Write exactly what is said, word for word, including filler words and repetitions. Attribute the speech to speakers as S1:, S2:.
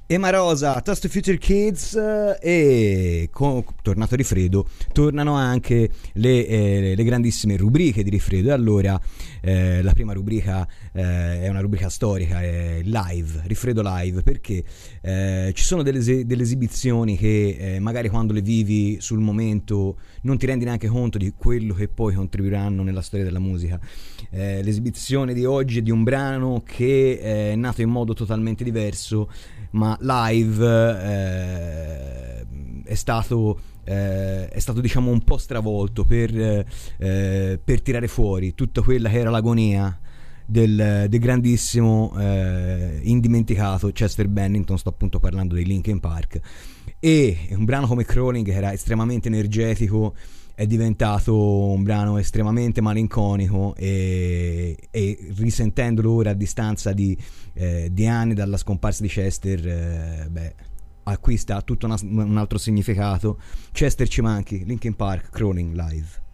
S1: Ema Rosa, Toast to Future Kids, e con, tornato Rifredo tornano anche le, eh, le grandissime rubriche di Rifredo. E allora eh, la prima rubrica eh, è una rubrica storica, è live, Rifredo live, perché eh, ci sono delle, delle esibizioni che eh, magari quando le vivi sul momento non ti rendi neanche conto di quello che poi contribuiranno nella storia della musica. Eh, l'esibizione di oggi è di un brano che è nato in modo totalmente diverso, ma live eh, è stato eh, è stato diciamo un po' stravolto per, eh, per tirare fuori tutta quella che era l'agonia del, del grandissimo eh, indimenticato Chester Bennington. Sto appunto parlando dei Linkin Park, e un brano come Crawling, che era estremamente energetico, è diventato un brano estremamente malinconico, e, e risentendolo ora a distanza di, eh, di anni dalla scomparsa di Chester, eh, beh, acquista tutto una, un altro significato. Chester ci manchi, Linkin Park, Crawling live.